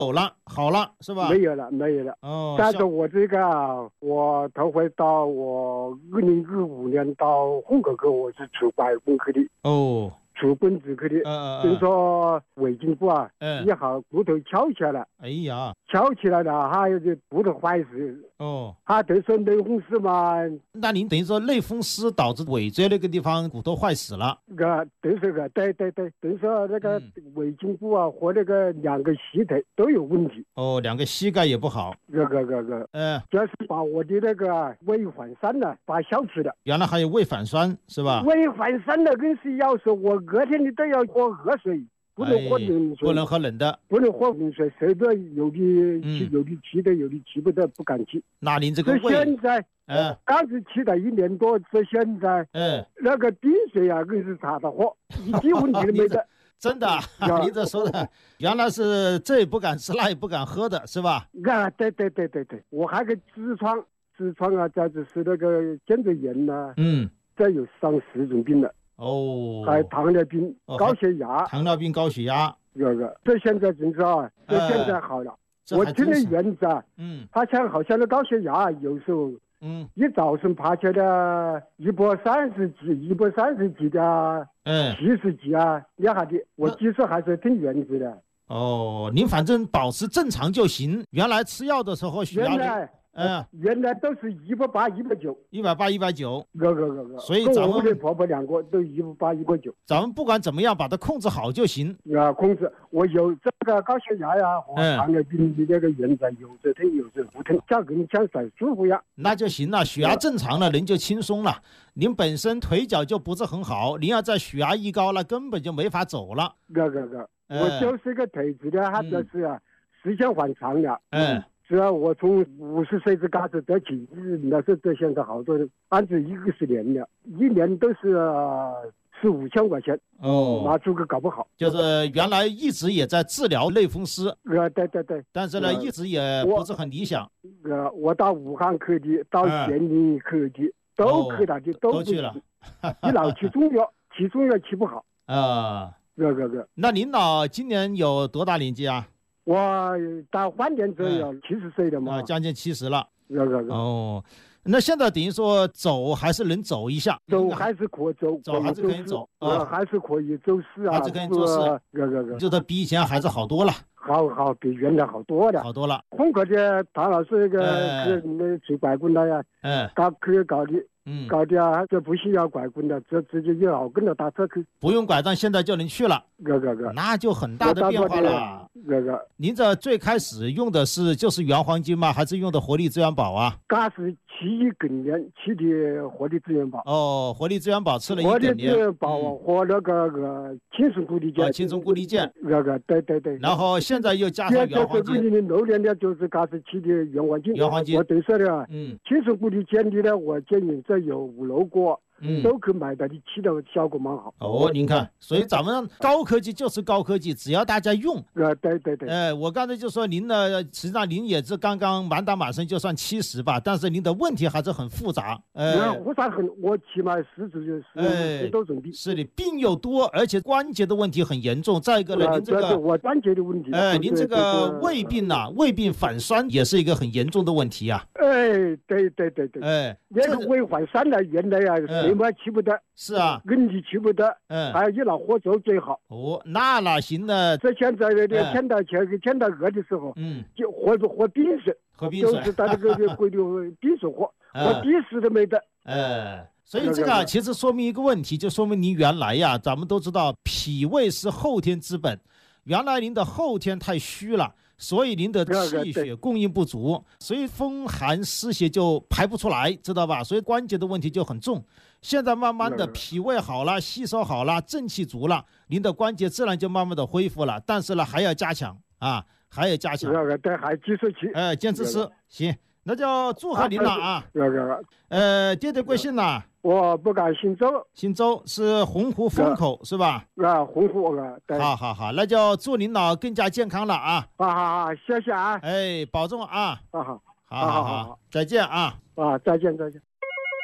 有了，好了，是吧？ 没有了，没有了。 哦， 但是我这个我头回到我2015年到红河口，我是出白工去的。 哦， 出本子去的。就是说胃颈部啊，一号骨头翘起来了。 哎呀， 翘起来了，还有这骨头坏死。 哦， 他等于说类风湿嘛。 那您等于说类风湿导致尾椎那个地方骨头坏死了。 等于说对，等于说那个胃颈部啊和那个两个膝腿都有问题。 哦，两个膝盖也不好。 就是把我的那个胃反酸呢，把消除了。 原来还有胃反酸是吧？ 胃反酸的更是要说，我隔天你都要喝热水。不能喝冷水， 不能喝冷的， 不能喝冷水，谁都有的骑的，有的骑不得，不敢骑。 那您这个胃， 现在，刚是骑了1年多，这现在，那个冰水啊，更是查得喝，一点问题都没得。 真的，您这说的，原来是这也不敢吃，那也不敢喝的，是吧？ 对，我还个痔疮啊，再就是那个肩周炎呐，再有上4种病了。 哦， 还糖尿病、高血压， 高血压， 这现在真是啊，这现在好了。我听的院子啊，他好像那高血压有时候，一早上爬起来130几、130几的，70几啊，一下的，我其实还是挺原则的。 哦，您反正保持正常就行。原来吃药的时候血压原来都是180、190、 180、190，所以咱们婆婆两个都180、190。 咱们不管怎么样把它控制好就行。 控制我有这个高血压呀和糖尿病的那个原则，有时疼有时不疼，像跟像在舒服一样， 那就行了。血压正常了，人就轻松了。您本身腿脚就不是很好，您要在血压一高了，根本就没法走了。 我就是个腿子的，他就是时间很长了。只要我从50岁就开始得起，那是这现在好多人按照10年了，1年都是4、5千块钱。那这个搞不好。 就是原来一直也在治疗类风湿。 对。 但是呢，一直也不是很理想。 我到武汉去的，到咸宁去的，都去了的， 都去了。 你老吃中药，吃中药吃不好。 那您老今年有多大年纪啊？ 我到晚年左右70岁了嘛， 将近70了。那现在等于说走还是能走一下， 走还是可走， 还是可以走还是可以做事啊， 还是可以做事。就是比以前还是好多了， 好比原来好多了，红河的唐老师那做拐棍的呀，搞的啊，这不需要拐棍的，这直接就跟着打车去， 不用拐杖，现在就能去了。那就很大的变化了。您这最开始用的就是原黄金吗？还是用的活力资源宝啊？ 刚是7更年期的活力资源宝。 活力资源宝吃了1更年。 活力资源宝和那个青松固力健。 青松固力健。 对。 然后现在又加上原黄金。 6年的就是刚是吃的原黄金。我对说的，青松固力健的呢，我建议这有5、6个。都可以买到的，吃的效果蛮好。 您看，所以咱们高科技就是高科技，只要大家用。 对。 我刚才就说您呢，实际上您也是刚刚满打满算就算70吧，但是您的问题还是很复杂。 复杂很，我起码10多种病。 是的，病又多，而且关节的问题很严重。再一个呢，您这个我关节的问题。 您这个胃病呐，胃病反酸也是一个很严重的问题啊。 对。那个胃反酸呢，原来啊。没吃不得， 是啊， 人体吃不得，还有一拿喝粥最好。 那哪行呢？ 这现在天到饿的时候，就喝冰水，就是到那个规律冰水喝冰水都没得。 所以这个其实说明一个问题，就说明您原来呀，咱们都知道脾胃是后天之本，原来您的后天太虚了。所以您的气血供应不足，所以风寒湿邪就排不出来，知道吧？所以关节的问题就很重。现在慢慢的脾胃好了，吸收好了，正气足了，您的关节自然就慢慢的恢复了。但是呢，还要加强啊，还要加强。 对，还继续吃。 坚持吃，行，那就祝贺您了啊。爹爹贵姓呢？ 我不敢姓周。 姓周是洪湖风口是吧？ 洪湖对。 好，那就祝您老更加健康了啊。 好，谢谢啊。 保重啊。 好， 再见啊。 再见。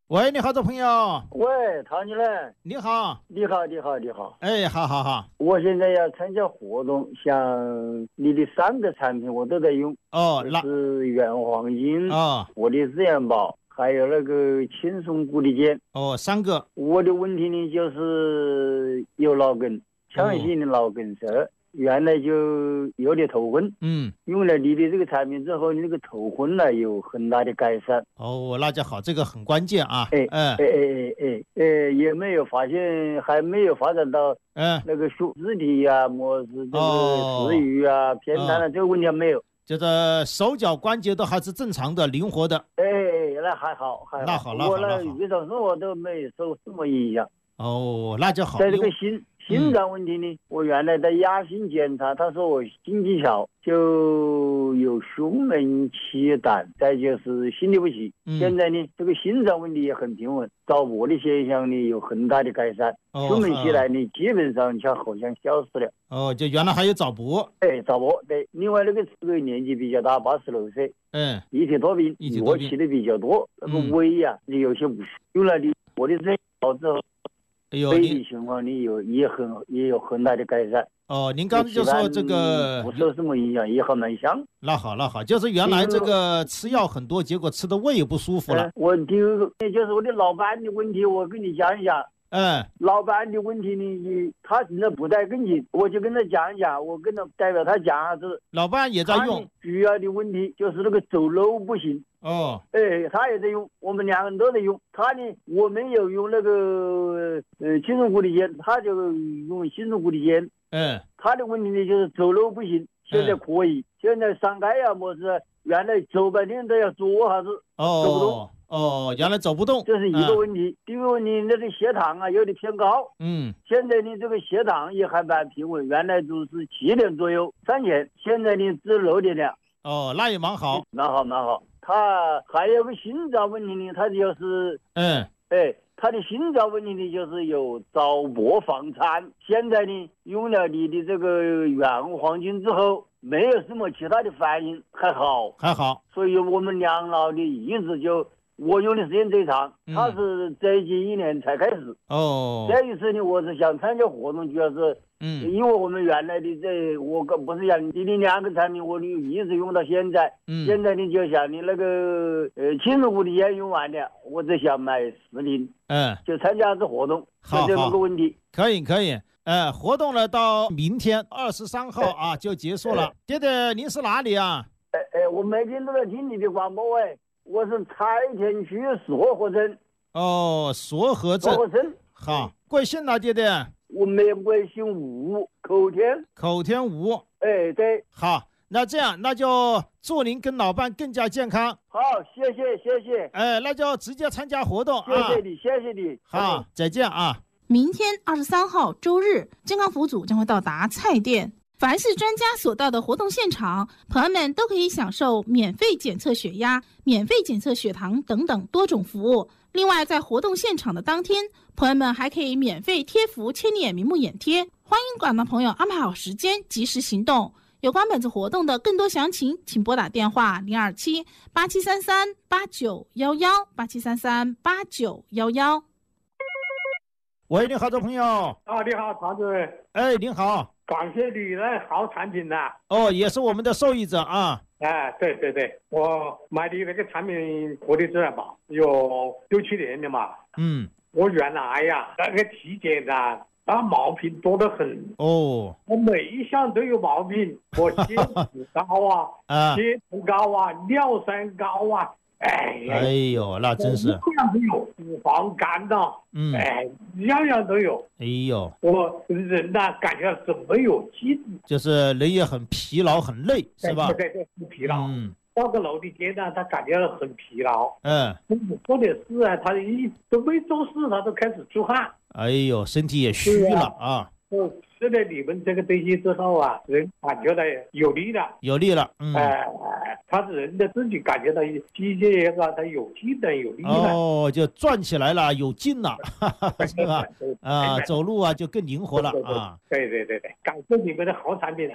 喂，你好，这朋友。 喂，唐先生。 你好。 你好，你好，你好。 哎，好好好。 我现在要参加活动，像你的3个产品我都在用。那是原黄金我的自然宝，还有那个轻松固体碱。 3个。我的问题呢，就是有脑梗，强性的脑梗塞。原来就有点头昏，用了你的这个产品之后，你这个头昏呢有很大的改善。 那就好，这个很关键啊。 也没有发现，还没有发展到那个肢体啊，么是这个食欲啊、偏瘫啊，这个问题还没有。 就是手脚关节都还是正常的、灵活的。 那还好，还好。 那好， 我呢日常生活都没受什么影响。 那就好。 在这个心脏问题呢，我原来的亚心检查，他说我心肌小，就有胸闷气短，再就是心律不齐。现在呢，这个心脏问题也很平稳，早搏的现象呢有很大的改善。胸闷气来呢，基本上好像消失了。 就原来还有早搏。 早搏对。另外那个年纪比较大，86岁，一体多病，我起的比较多，那个胃啊有些不舒服。用了我的这好之后。非理情况你也有很大的改善。 您刚才就说这个不受什么影响，也很难想。 那好，就是原来这个吃药很多，结果吃的胃也不舒服了。 我第二个就是我的老板的问题，我跟你讲一下。老板的问题呢，他现在不在跟前，我就跟他讲一讲，我跟他代表他讲下子。 老板也在用。 主要的问题就是那个走路不行。他也在用，我们2个人都在用。他呢，我没有用那个轻松固体碱，他就用轻松固体碱。他的问题呢就是走路不行，现在可以，现在上街啊，么是原来走半天都要坐下子，走不动。 原来走不动， 这是一个问题。第二个问题，那个血糖啊有点偏高。现在呢这个血糖也还蛮平稳，原来都是7点左右3000，现在呢只6点2。 那也蛮好， 蛮好。他还有个心脏问题呢，他就是他的心脏问题呢就是有早搏房餐。现在呢用了你的这个原黄金之后，没有什么其他的反应，还好。所以我们2老的一直就。我用的时间最长，他是最近1年才开始。这一次呢，我是想参加活动，主要是因为我们原来的我不是讲你的2个产品，我一直用到现在。现在呢，就像你那个轻松固体碱用完了，我只想买10瓶。就参加这活动，就这么个问题。 可以。活动呢到明天23号就结束了。爹爹，您是哪里啊？ 我每天都在听你的广播。我是柴田区索河镇。 索河镇。好，贵姓呢，爹爹？ 我没贵姓吴，口天吴。对。 好，那这样，那就祝您跟老伴更加健康。 好，谢谢。 那就直接参加活动。 谢谢你。 好，再见啊。 明天23号周日，健康福组将会到达菜店。凡是专家所到的活动现场，朋友们都可以享受免费检测血压、免费检测血糖等等多种服务。另外，在活动现场的当天，朋友们还可以免费贴服千里眼明目眼贴。欢迎广大朋友安排好时间，及时行动。有关本次活动的更多详情，请拨打电话027-8733-8911 8733-8911。 喂，你好，这朋友。 你好，唐主任。 您好。 感谢你的好产品呐！ 也是我们的受益者啊！ 对，我买的那个产品活力自然宝有6-7年了嘛。我原来呀那个体检毛病多得很。我每一项都有毛病，我血脂高血糖高尿酸高哎呦，那真是各样都有，脂肪肝样样都有。我人感觉是没有劲， 就是人也很疲劳很累，是吧？ 对，疲劳。到个楼梯间他感觉很疲劳。做点事他都没做事，他都开始出汗。 身体也虚了啊。 吃了你们这个东西之后人感觉到有力了。他人的自己感觉到机械他有劲的有力了。 就转起来了，有劲了，是吧？走路就更灵活了啊。 对，感谢你们的好产品啊。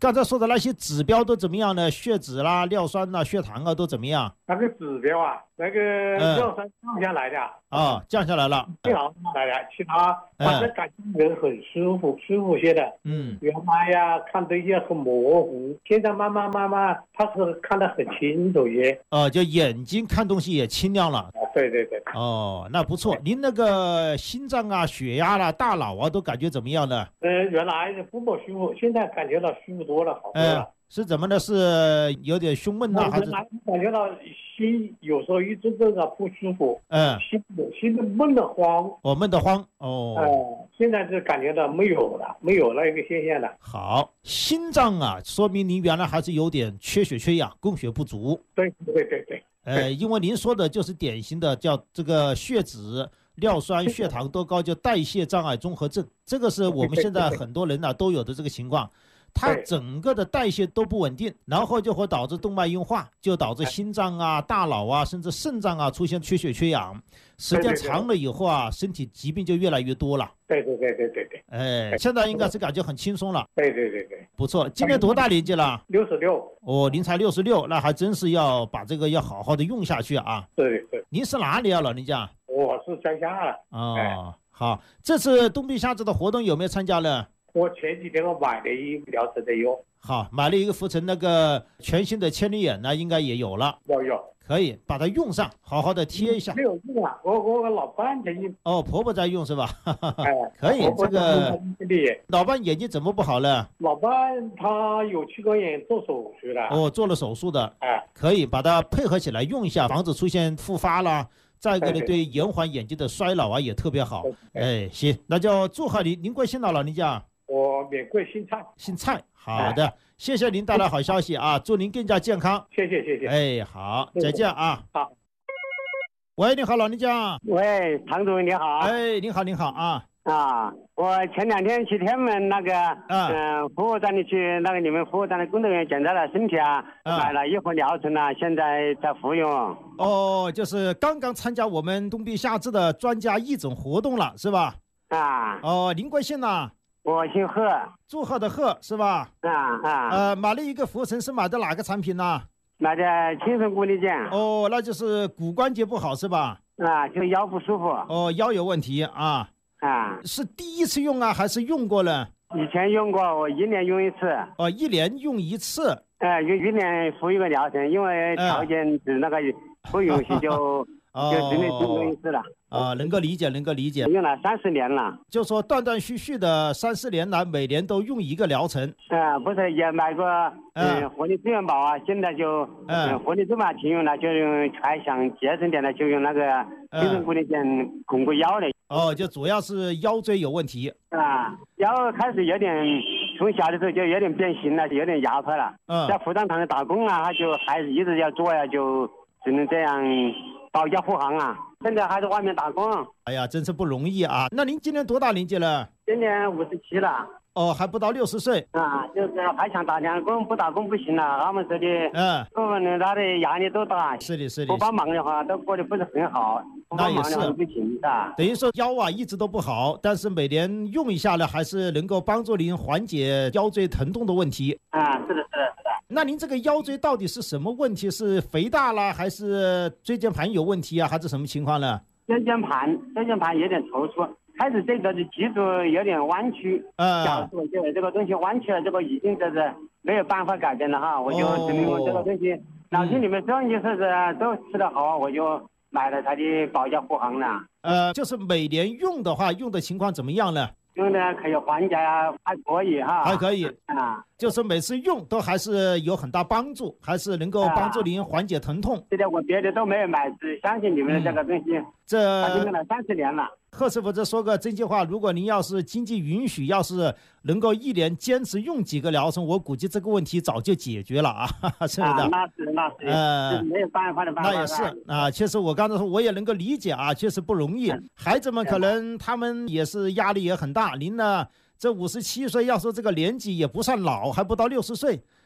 刚才说的那些指标都怎么样呢？血脂啦、尿酸啦、血糖啊都怎么样？ 那个指标啊，那个尿酸降下来的降下来了， 最好来了，其他反正感觉人很舒服些的。原来呀看这些很模糊，现在慢慢他是看得很清楚些。 就眼睛看东西也清亮了。 对。 那不错。您那个心脏啊、血压啦、大脑啊都感觉怎么样呢？ 原来不舒服，现在感觉到舒服多了，好多了。 是怎么的？是有点胸闷呐，还是感觉到心有时候一阵阵的不舒服？心闷得慌。 闷得慌。 现在是感觉到没有那个现象了。 好，心脏啊，说明您原来还是有点缺血缺氧，供血不足。 对。 因为您说的就是典型的叫这个血脂、尿酸、血糖都高，就代谢障碍综合症。这个是我们现在很多人呢都有的这个情况。它整个的代谢都不稳定，然后就会导致动脉硬化，就导致心脏啊、大脑啊，甚至肾脏啊出现缺血缺氧。时间长了以后啊，身体疾病就越来越多了。 对。 现在应该是感觉很轻松了。 对。 不错，今年多大年纪了 ？66。 您才66，那还真是要把这个要好好的用下去啊。 对。 您是哪里啊，老人家？ 我是乡下了。好，这次冬病夏治的活动有没有参加呢？ 我前几天我买了一个疗程的药。 好，买了一个福成那个全新的千里眼，那应该也有了。 有。 可以把它用上，好好的贴一下。 没有用啊，我老伴在用。 婆婆在用是吧？可以。这个老伴眼睛怎么不好了？ 老伴他有青光眼，做手术的。 做了手术的。可以把它配合起来用一下，防止出现复发啦。再一个呢，对延缓眼睛的衰老啊也特别好。行，那就祝贺您。您贵姓了，老人家？ 我免贵姓蔡。 好的，谢谢您带来好消息啊！祝您更加健康。 谢谢。 好，再见啊。 好。 喂，你好，老人家。 喂，唐主任你好。 你好啊。 我前2天去天门那个服务站里去，那个你们服务站的工作人员检查了身体买了1盒疗程了，现在在服用。 就是刚刚参加我们冬病夏治的专家义诊活动了，是吧？您贵姓呢？ 我姓贺， 祝贺的贺是吧？买了一个福成，是买的哪个产品呢？ 买的青松骨力健。 那就是骨关节不好是吧？ 就腰不舒服。 腰有问题啊？是第一次用啊，还是用过了？ 以前用过，我1年用1次。 1年用1次。 1年服1个疗程，因为条件是那个不允许就只能用1次了。 能够理解。 用了30年了。 就说断断续续的3-4年来，每年都用1个疗程。 不是也买过活力资源宝啊，现在就活力这么停用了，就用还想节省点的，就用那个青松骨力健巩固腰的。 就主要是腰椎有问题。 腰开始有点，从小的时候就有点变形了，有点压迫了。在服装厂打工他就还是一直要做呀，就只能这样保驾护航啊。现在还在外面打工。 哎呀，真是不容易啊！那您今年多大年纪了？ 今年57了。 还不到60岁。 就是还想打点工，不打工不行了。他们这里部分人他的压力都大。 是的。 不帮忙的话，都过得不是很好。 那也是不行的。 等于说腰一直都不好，但是每年用一下呢，还是能够帮助您缓解腰椎疼痛的问题。 是的。 那您这个腰椎到底是什么问题？是肥大了，还是椎间盘有问题啊？还是什么情况呢？ 椎间盘有点突出，开始这个是脊柱有点弯曲。小时候就这个东西弯曲了，这个已经就是没有办法改变了哈，我就只能用这个东西。脑筋里面这些事都吃得好，我就买了它的保驾护航了。 就是每年用的话，用的情况怎么样呢？ 用的可以缓解还可以哈。 还可以就是每次用都还是有很大帮助，还是能够帮助您缓解疼痛。 现在我别的都没有买，只相信你们的这个东西。他用了30年了。贺师傅这说个真心话，如果您要是经济允许，要是能够1年坚持用几个疗程，我估计这个问题早就解决了啊，是不是？ 那是没有办法的办法。 那也是确实我刚才说我也能够理解确实不容易。孩子们可能他们也是压力也很大。您呢，这57岁，要说这个年纪也不算老，还不到60岁。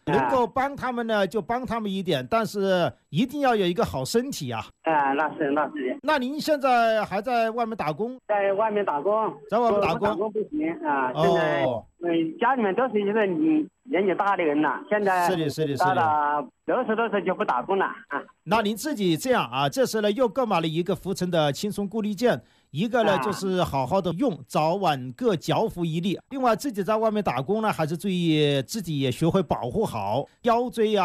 能够帮他们呢，就帮他们一点，但是一定要有一个好身体啊。 那是。 那您现在还在外面打工？ 在外面打工。 在外面打工不行啊！现在家里面都是一个年纪大的人了，现在到了60多岁就不打工了啊。 那您自己这样啊，这时呢又购买了一个孚城的轻松固力件，一个呢就是好好的用，早晚各缴付1粒。另外自己在外面打工呢，还是注意自己也学会保护好腰椎啊。